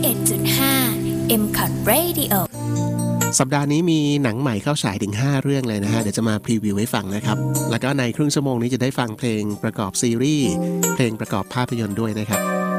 101.5 MCOT Radio สัปดาห์นี้มีหนังใหม่เข้าฉายถึง5เรื่องเลยนะฮะเดี๋ยวจะมาพรีวิวให้ฟังนะครับแล้วก็ในครึ่งชั่วโมงนี้จะได้ฟังเพลงประกอบซีรีส์เพลงประกอบภาพยนตร์ด้วยนะครับ